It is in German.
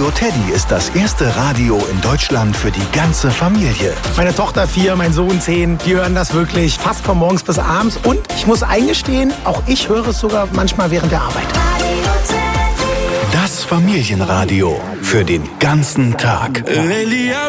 Radio Teddy ist das erste Radio in Deutschland für die ganze Familie. Meine Tochter 4, mein Sohn 10, die hören das wirklich fast von morgens bis abends. Und ich muss eingestehen, auch ich höre es sogar manchmal während der Arbeit. Das Familienradio für den ganzen Tag. Lately I've